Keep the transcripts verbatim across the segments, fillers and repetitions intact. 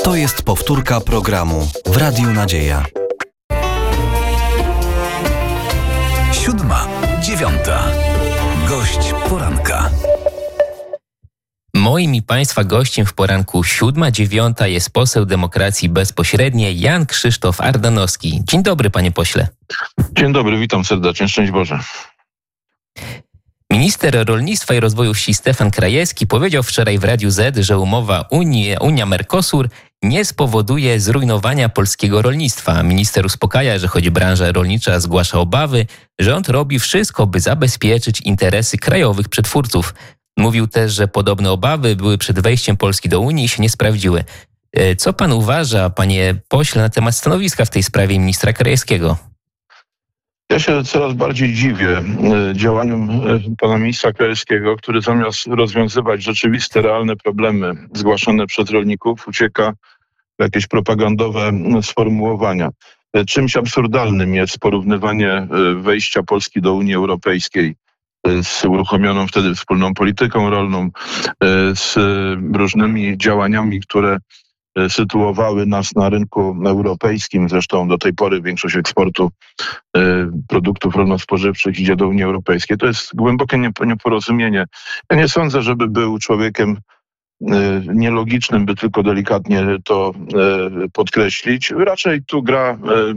To jest powtórka programu w Radiu Nadzieja. Siódma, dziewiąta. Gość poranka. Moim i Państwa gościem w poranku siódma dziewiąta jest poseł Demokracji Bezpośredniej Jan Krzysztof Ardanowski. Dzień dobry, panie pośle. Dzień dobry, witam serdecznie, szczęść Boże. Minister Rolnictwa i Rozwoju Wsi Stefan Krajewski powiedział wczoraj w Radiu Z, że umowa Unii, Unia-Mercosur nie spowoduje zrujnowania polskiego rolnictwa. Minister uspokaja, że choć branża rolnicza zgłasza obawy, rząd robi wszystko, by zabezpieczyć interesy krajowych przetwórców. Mówił też, że podobne obawy były przed wejściem Polski do Unii i się nie sprawdziły. Co pan uważa, panie pośle, na temat stanowiska w tej sprawie ministra Krajewskiego? Ja się coraz bardziej dziwię działaniom pana ministra Krajewskiego, który zamiast rozwiązywać rzeczywiste, realne problemy zgłaszane przez rolników, ucieka w jakieś propagandowe sformułowania. Czymś absurdalnym jest porównywanie wejścia Polski do Unii Europejskiej z uruchomioną wtedy wspólną polityką rolną, z różnymi działaniami, które sytuowały nas na rynku europejskim. Zresztą do tej pory większość eksportu produktów rolno-spożywczych idzie do Unii Europejskiej. To jest głębokie nieporozumienie. Ja nie sądzę, żeby był człowiekiem nielogicznym, by tylko delikatnie to podkreślić. Raczej tu gra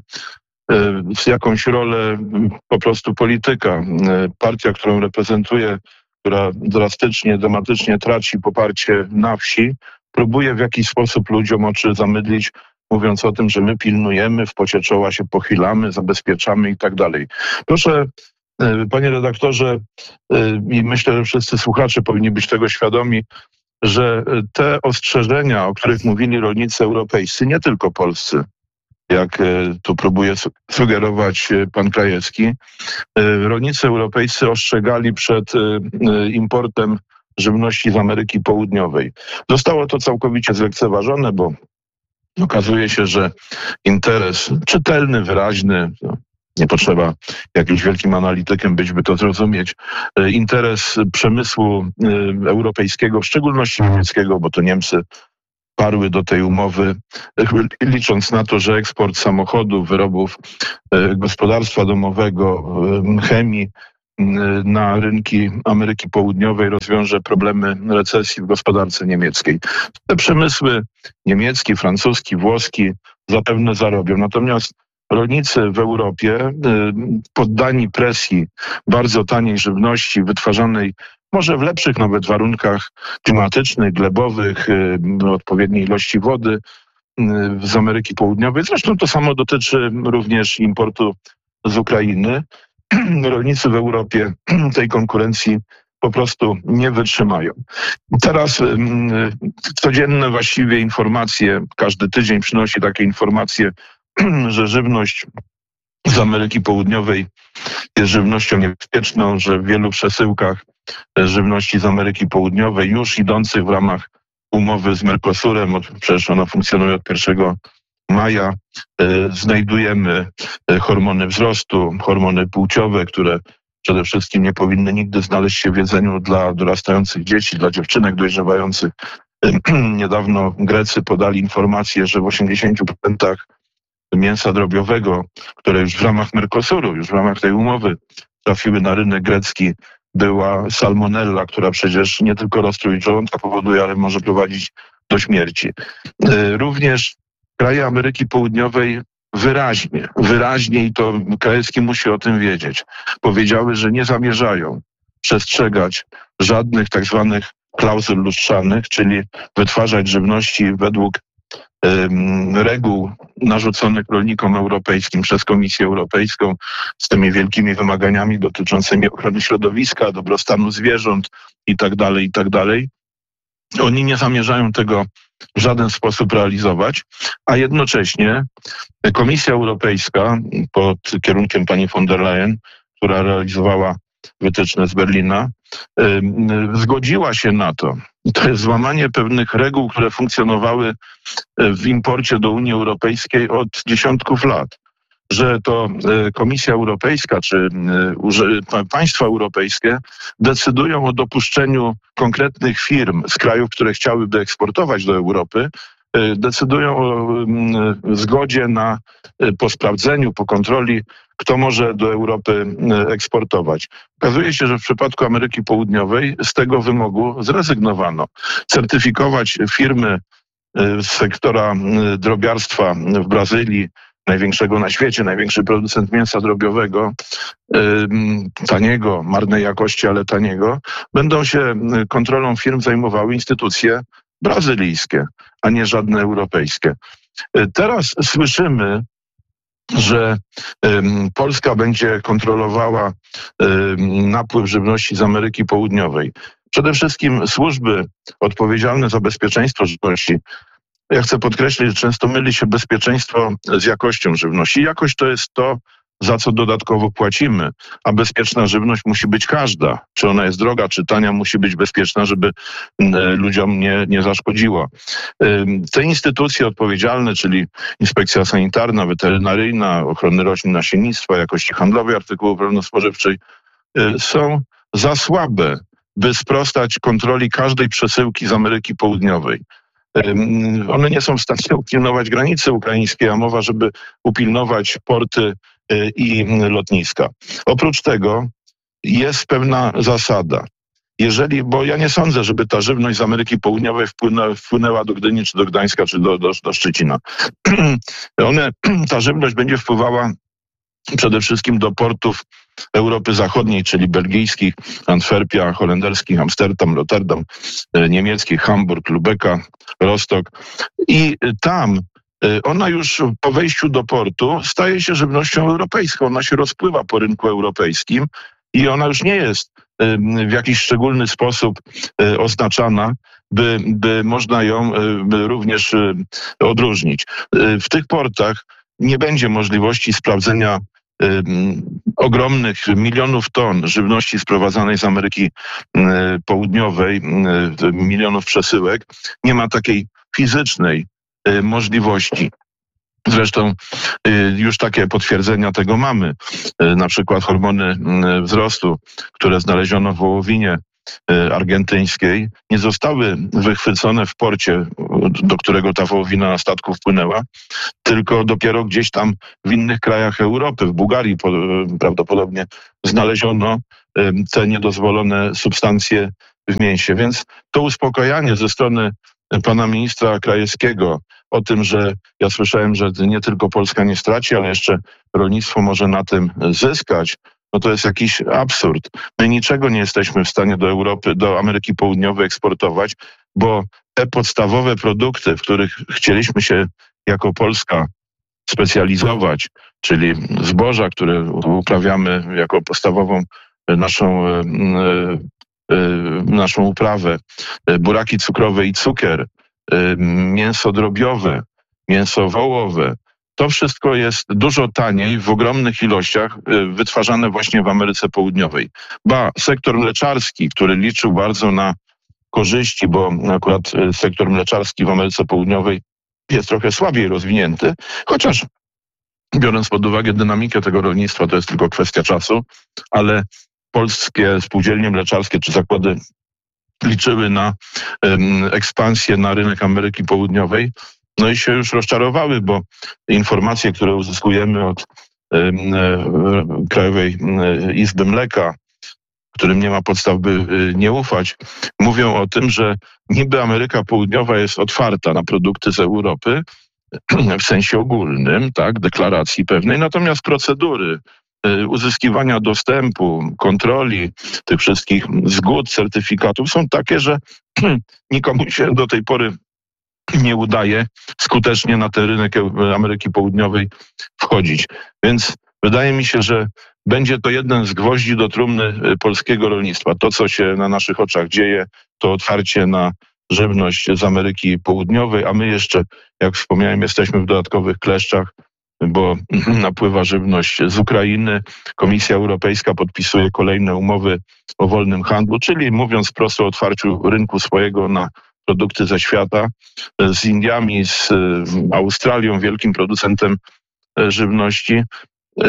z jakąś rolę po prostu polityka. Partia, którą reprezentuje, która drastycznie, dramatycznie traci poparcie na wsi, próbuje w jakiś sposób ludziom oczy zamydlić, mówiąc o tym, że my pilnujemy, w pocie czoła się pochylamy, zabezpieczamy i tak dalej. Proszę, panie redaktorze, i myślę, że wszyscy słuchacze powinni być tego świadomi, że te ostrzeżenia, o których mówili rolnicy europejscy, nie tylko polscy, jak tu próbuje sugerować pan Krajewski, rolnicy europejscy ostrzegali przed importem żywności z Ameryki Południowej. Zostało to całkowicie zlekceważone, bo okazuje się, że interes czytelny, wyraźny, nie potrzeba jakimś wielkim analitykiem być, by to zrozumieć, interes przemysłu europejskiego, w szczególności niemieckiego, bo to Niemcy parły do tej umowy, licząc na to, że eksport samochodów, wyrobów gospodarstwa domowego, chemii na rynki Ameryki Południowej rozwiąże problemy recesji w gospodarce niemieckiej. Te przemysły niemiecki, francuski, włoski zapewne zarobią. Natomiast rolnicy w Europie, poddani presji bardzo taniej żywności wytwarzanej może w lepszych nawet warunkach klimatycznych, glebowych, odpowiedniej ilości wody z Ameryki Południowej. Zresztą to samo dotyczy również importu z Ukrainy. Rolnicy w Europie tej konkurencji po prostu nie wytrzymają. Teraz codzienne właściwie informacje, każdy tydzień przynosi takie informacje, że żywność z Ameryki Południowej jest żywnością niebezpieczną, że w wielu przesyłkach żywności z Ameryki Południowej już idących w ramach umowy z Mercosurem, przecież ona funkcjonuje od pierwszego maja, znajdujemy hormony wzrostu, hormony płciowe, które przede wszystkim nie powinny nigdy znaleźć się w jedzeniu dla dorastających dzieci, dla dziewczynek dojrzewających. Niedawno Grecy podali informację, że w osiemdziesięciu procentach mięsa drobiowego, które już w ramach Mercosuru, już w ramach tej umowy trafiły na rynek grecki, była salmonella, która przecież nie tylko rozstrój żołądka powoduje, ale może prowadzić do śmierci. Również kraje Ameryki Południowej wyraźnie, wyraźnie i to Krajewski musi o tym wiedzieć, powiedziały, że nie zamierzają przestrzegać żadnych tak zwanych klauzul lustrzalnych, czyli wytwarzać żywności według um, reguł narzuconych rolnikom europejskim przez Komisję Europejską z tymi wielkimi wymaganiami dotyczącymi ochrony środowiska, dobrostanu zwierząt i tak dalej, i tak dalej. Oni nie zamierzają tego w żaden sposób realizować, a jednocześnie Komisja Europejska pod kierunkiem pani von der Leyen, która realizowała wytyczne z Berlina, zgodziła się na to. To jest złamanie pewnych reguł, które funkcjonowały w imporcie do Unii Europejskiej od dziesiątków lat. Że to Komisja Europejska czy państwa europejskie decydują o dopuszczeniu konkretnych firm z krajów, które chciałyby eksportować do Europy, decydują o zgodzie na, po sprawdzeniu, po kontroli, kto może do Europy eksportować. Okazuje się, że w przypadku Ameryki Południowej z tego wymogu zrezygnowano. Certyfikować firmy z sektora drobiarstwa w Brazylii, największego na świecie, największy producent mięsa drobiowego, taniego, marnej jakości, ale taniego, będą się kontrolą firm zajmowały instytucje brazylijskie, a nie żadne europejskie. Teraz słyszymy, że um, Polska będzie kontrolowała um, napływ żywności z Ameryki Południowej. Przede wszystkim służby odpowiedzialne za bezpieczeństwo żywności. Ja chcę podkreślić, że często myli się bezpieczeństwo z jakością żywności. Jakość to jest to, za co dodatkowo płacimy, a bezpieczna żywność musi być każda. Czy ona jest droga, czy tania, musi być bezpieczna, żeby ludziom nie, nie zaszkodziła. Te instytucje odpowiedzialne, czyli Inspekcja Sanitarna, Weterynaryjna, Ochrony Roślin, Nasiennictwa, Jakości Handlowej Artykułów Rolno-Spożywczych, są za słabe, by sprostać kontroli każdej przesyłki z Ameryki Południowej. One nie są w stanie upilnować granicy ukraińskiej, a mowa, żeby upilnować porty i lotniska. Oprócz tego jest pewna zasada. Jeżeli, bo ja nie sądzę, żeby ta żywność z Ameryki Południowej wpłynęła, wpłynęła do Gdyni, czy do Gdańska, czy do, do, do Szczecina. One, ta żywność będzie wpływała przede wszystkim do portów Europy Zachodniej, czyli belgijskich, Antwerpia, holenderskich, Amsterdam, Rotterdam, niemieckich, Hamburg, Lübecka, Rostock. I tam ona już po wejściu do portu staje się żywnością europejską. Ona się rozpływa po rynku europejskim i ona już nie jest w jakiś szczególny sposób oznaczana, by, by można ją również odróżnić. W tych portach nie będzie możliwości sprawdzenia ogromnych milionów ton żywności sprowadzanej z Ameryki Południowej, milionów przesyłek. Nie ma takiej fizycznej możliwości. Zresztą już takie potwierdzenia tego mamy. Na przykład hormony wzrostu, które znaleziono w wołowinie argentyńskiej, nie zostały wychwycone w porcie, do którego ta wołowina na statku wpłynęła, tylko dopiero gdzieś tam w innych krajach Europy, w Bułgarii prawdopodobnie znaleziono te niedozwolone substancje w mięsie. Więc to uspokajanie ze strony pana ministra Krajewskiego o tym, że ja słyszałem, że nie tylko Polska nie straci, ale jeszcze rolnictwo może na tym zyskać, no to jest jakiś absurd. My niczego nie jesteśmy w stanie do Europy, do Ameryki Południowej eksportować, bo te podstawowe produkty, w których chcieliśmy się jako Polska specjalizować, czyli zboża, które uprawiamy jako podstawową naszą, naszą uprawę, buraki cukrowe i cukier, mięso drobiowe, mięso wołowe, to wszystko jest dużo taniej w ogromnych ilościach wytwarzane właśnie w Ameryce Południowej. Ba, sektor mleczarski, który liczył bardzo na korzyści, bo akurat sektor mleczarski w Ameryce Południowej jest trochę słabiej rozwinięty, chociaż biorąc pod uwagę dynamikę tego rolnictwa, to jest tylko kwestia czasu, ale polskie spółdzielnie mleczarskie czy zakłady liczyły na um, ekspansję na rynek Ameryki Południowej. No i się już rozczarowały, bo informacje, które uzyskujemy od um, e, Krajowej Izby Mleka, którym nie ma podstaw, by e, nie ufać, mówią o tym, że niby Ameryka Południowa jest otwarta na produkty z Europy w sensie ogólnym, tak, deklaracji pewnej, natomiast procedury e, uzyskiwania dostępu, kontroli tych wszystkich zgód, certyfikatów są takie, że nikomu się do tej pory nie udaje skutecznie na ten rynek Ameryki Południowej wchodzić. Więc wydaje mi się, że będzie to jeden z gwoździ do trumny polskiego rolnictwa. To, co się na naszych oczach dzieje, to otwarcie na żywność z Ameryki Południowej, a my jeszcze, jak wspomniałem, jesteśmy w dodatkowych kleszczach, bo napływa żywność z Ukrainy. Komisja Europejska podpisuje kolejne umowy o wolnym handlu, czyli mówiąc prosto o otwarciu rynku swojego na produkty ze świata, z Indiami, z Australią, wielkim producentem żywności.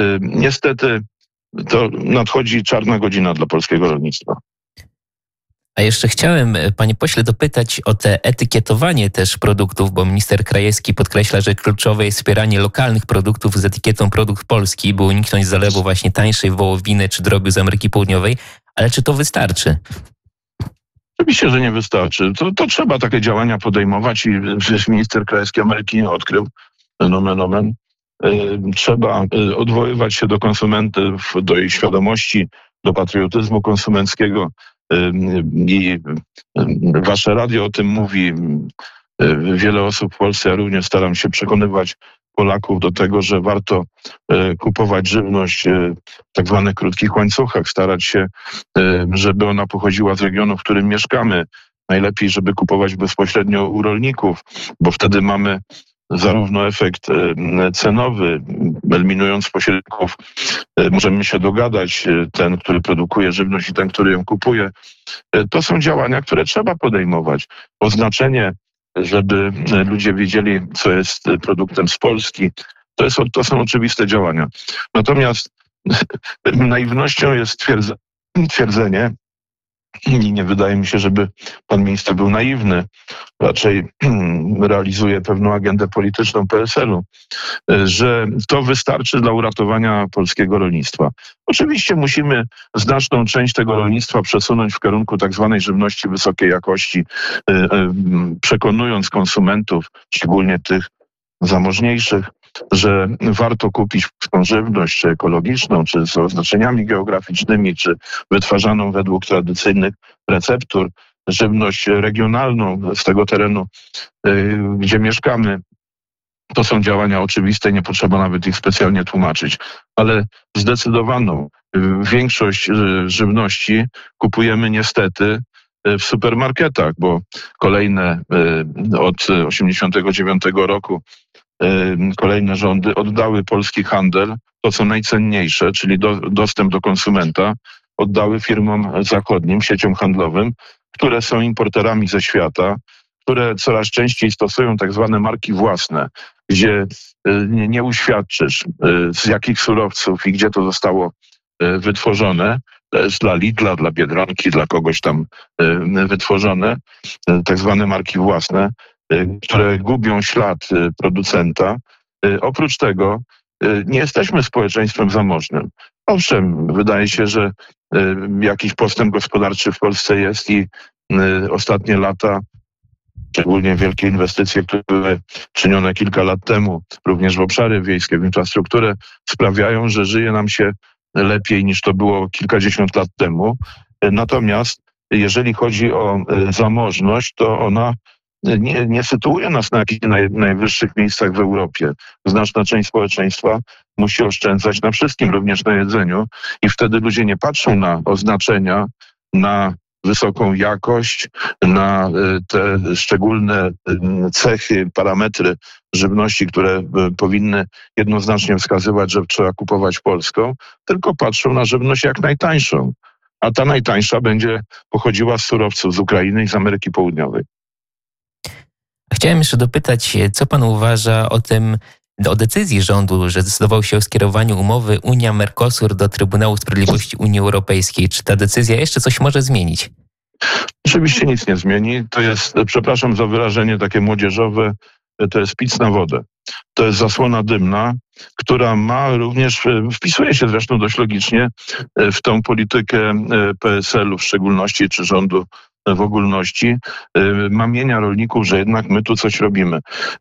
Niestety to nadchodzi czarna godzina dla polskiego rolnictwa. A jeszcze chciałem, panie pośle, dopytać o te etykietowanie też produktów, bo minister Krajewski podkreśla, że kluczowe jest wspieranie lokalnych produktów z etykietą produkt polski, by uniknąć zalewu właśnie tańszej wołowiny czy drobiu z Ameryki Południowej. Ale czy to wystarczy? Oczywiście, że nie wystarczy. To, to trzeba takie działania podejmować i przecież minister Krajewski Ameryki nie odkrył. Nomen omen. Trzeba odwoływać się do konsumentów, do ich świadomości, do patriotyzmu konsumenckiego. I wasze radio o tym mówi. Wiele osób w Polsce, ja również staram się przekonywać Polaków do tego, że warto kupować żywność w tak zwanych krótkich łańcuchach, starać się, żeby ona pochodziła z regionu, w którym mieszkamy. Najlepiej, żeby kupować bezpośrednio u rolników, bo wtedy mamy zarówno efekt cenowy, eliminując pośredników, możemy się dogadać, ten, który produkuje żywność i ten, który ją kupuje. To są działania, które trzeba podejmować. Oznaczenie, żeby ludzie wiedzieli, co jest produktem z Polski, to, jest, to są oczywiste działania. Natomiast naiwnością jest twierdzenie, i nie wydaje mi się, żeby pan minister był naiwny, raczej realizuje pewną agendę polityczną P S L u, że to wystarczy dla uratowania polskiego rolnictwa. Oczywiście musimy znaczną część tego rolnictwa przesunąć w kierunku tak zwanej żywności wysokiej jakości, przekonując konsumentów, szczególnie tych zamożniejszych, że warto kupić polską żywność, czy ekologiczną, czy z oznaczeniami geograficznymi, czy wytwarzaną według tradycyjnych receptur, żywność regionalną z tego terenu, gdzie mieszkamy. To są działania oczywiste, nie potrzeba nawet ich specjalnie tłumaczyć, ale zdecydowaną większość żywności kupujemy niestety w supermarketach, bo kolejne od osiemdziesiątego dziewiątego roku kolejne rządy oddały polski handel, to co najcenniejsze, czyli do, dostęp do konsumenta, oddały firmom zachodnim, sieciom handlowym, które są importerami ze świata, które coraz częściej stosują tak zwane marki własne, gdzie nie, nie uświadczysz z jakich surowców i gdzie to zostało wytworzone. To jest dla Lidla, dla Biedronki, dla kogoś tam wytworzone, tak zwane marki własne, które gubią ślad producenta. Oprócz tego nie jesteśmy społeczeństwem zamożnym. Owszem, wydaje się, że jakiś postęp gospodarczy w Polsce jest i ostatnie lata, szczególnie wielkie inwestycje, które były czynione kilka lat temu, również w obszary wiejskie, w infrastrukturę, sprawiają, że żyje nam się lepiej niż to było kilkadziesiąt lat temu. Natomiast jeżeli chodzi o zamożność, to ona nie, nie sytuuje nas na jakichś naj, najwyższych miejscach w Europie. Znaczna część społeczeństwa musi oszczędzać na wszystkim, również na jedzeniu, i wtedy ludzie nie patrzą na oznaczenia, na wysoką jakość, na te szczególne cechy, parametry żywności, które powinny jednoznacznie wskazywać, że trzeba kupować polską, tylko patrzą na żywność jak najtańszą. A ta najtańsza będzie pochodziła z surowców z Ukrainy i z Ameryki Południowej. Chciałem jeszcze dopytać, co pan uważa o tym, o decyzji rządu, że zdecydował się o skierowaniu umowy Unia-Mercosur do Trybunału Sprawiedliwości Unii Europejskiej. Czy ta decyzja jeszcze coś może zmienić? Oczywiście nic nie zmieni. To jest, przepraszam za wyrażenie takie młodzieżowe, to jest pic na wodę. To jest zasłona dymna, która ma również, wpisuje się zresztą dość logicznie w tą politykę P S L u w szczególności, czy rządu w ogólności, mamienia rolników, że jednak my tu coś robimy.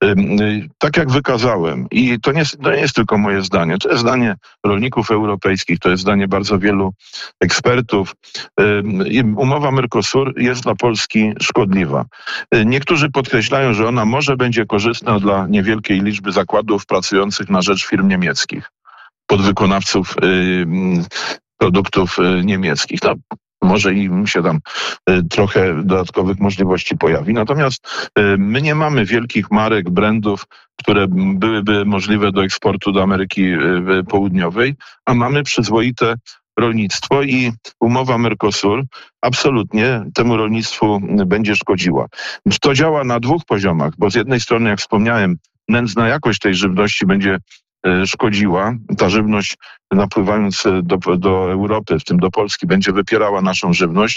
Tak jak wykazałem, i to nie, to nie jest tylko moje zdanie, to jest zdanie rolników europejskich, to jest zdanie bardzo wielu ekspertów. Umowa Mercosur jest dla Polski szkodliwa. Niektórzy podkreślają, że ona może będzie korzystna dla niewielkiej liczby zakładów pracujących na rzecz firm niemieckich, podwykonawców produktów niemieckich. No, może im się tam trochę dodatkowych możliwości pojawi. Natomiast my nie mamy wielkich marek, brandów, które byłyby możliwe do eksportu do Ameryki Południowej, a mamy przyzwoite rolnictwo i umowa Mercosur absolutnie temu rolnictwu będzie szkodziła. To działa na dwóch poziomach, bo z jednej strony, jak wspomniałem, nędzna jakość tej żywności będzie szkodziła. Ta żywność napływając do, do Europy, w tym do Polski, będzie wypierała naszą żywność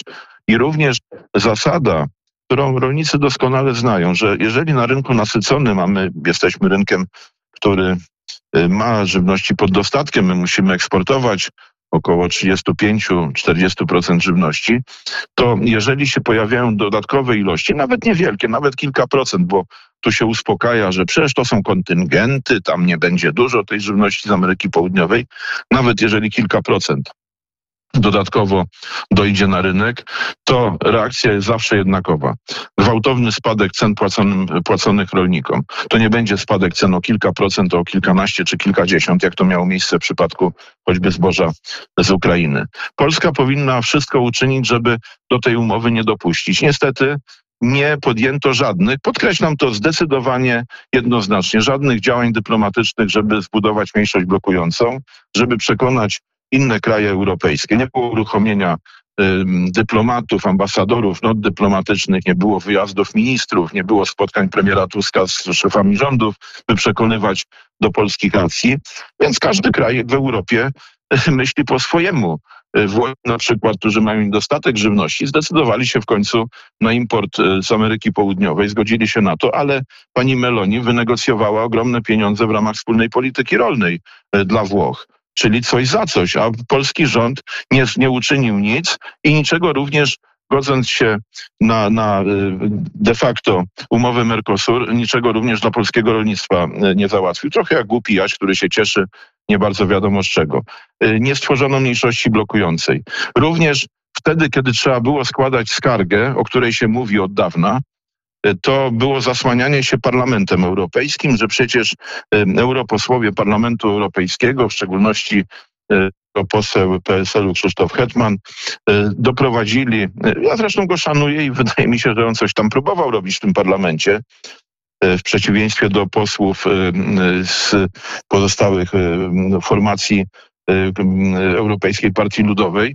I również zasada, którą rolnicy doskonale znają, że jeżeli na rynku nasyconym, a my jesteśmy rynkiem, który ma żywności pod dostatkiem, my musimy eksportować około trzydzieści pięć do czterdziestu procent żywności, to jeżeli się pojawiają dodatkowe ilości, nawet niewielkie, nawet kilka procent, bo tu się uspokaja, że przecież to są kontyngenty, tam nie będzie dużo tej żywności z Ameryki Południowej, nawet jeżeli kilka procent dodatkowo dojdzie na rynek, to reakcja jest zawsze jednakowa. Gwałtowny spadek cen płaconym, płaconych rolnikom. To nie będzie spadek cen o kilka procent, to o kilkanaście czy kilkadziesiąt, jak to miało miejsce w przypadku choćby zboża z Ukrainy. Polska powinna wszystko uczynić, żeby do tej umowy nie dopuścić. Niestety nie podjęto żadnych, podkreślam to zdecydowanie, jednoznacznie, żadnych działań dyplomatycznych, żeby zbudować mniejszość blokującą, żeby przekonać inne kraje europejskie. Nie było uruchomienia y, dyplomatów, ambasadorów, not dyplomatycznych, nie było wyjazdów ministrów, nie było spotkań premiera Tuska z szefami rządów, by przekonywać do polskich racji. Więc każdy kraj w Europie y, myśli po swojemu. Włosi na przykład, którzy mają niedostatek żywności, zdecydowali się w końcu na import z Ameryki Południowej, zgodzili się na to, ale pani Meloni wynegocjowała ogromne pieniądze w ramach wspólnej polityki rolnej dla Włoch. Czyli coś za coś, a polski rząd nie, nie uczynił nic i niczego również, godząc się na, na de facto umowę Mercosur, niczego również dla polskiego rolnictwa nie załatwił. Trochę jak głupi Jaś, który się cieszy nie bardzo wiadomo z czego. Nie stworzono mniejszości blokującej. Również wtedy, kiedy trzeba było składać skargę, o której się mówi od dawna, to było zasłanianie się Parlamentem Europejskim, że przecież europosłowie Parlamentu Europejskiego, w szczególności poseł P S L u Krzysztof Hetman, doprowadzili, ja zresztą go szanuję i wydaje mi się, że on coś tam próbował robić w tym parlamencie, w przeciwieństwie do posłów z pozostałych formacji Europejskiej Partii Ludowej.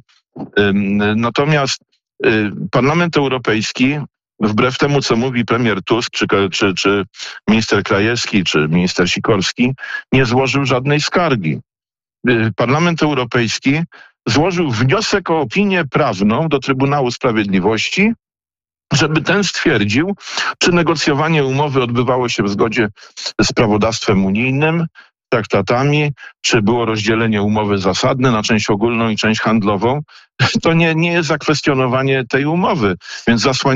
Natomiast Parlament Europejski, wbrew temu, co mówi premier Tusk, czy, czy, czy minister Krajewski, czy minister Sikorski, nie złożył żadnej skargi. Parlament Europejski złożył wniosek o opinię prawną do Trybunału Sprawiedliwości, żeby ten stwierdził, czy negocjowanie umowy odbywało się w zgodzie z prawodawstwem unijnym, traktatami, czy było rozdzielenie umowy zasadne na część ogólną i część handlową. To nie, nie jest zakwestionowanie tej umowy, więc zasłania